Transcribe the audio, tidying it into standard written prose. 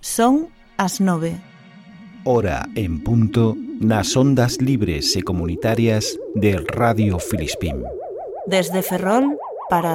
Son as 9. Hora en punto nas ondas libres e comunitarias de Radio Filispín. Desde Ferrol para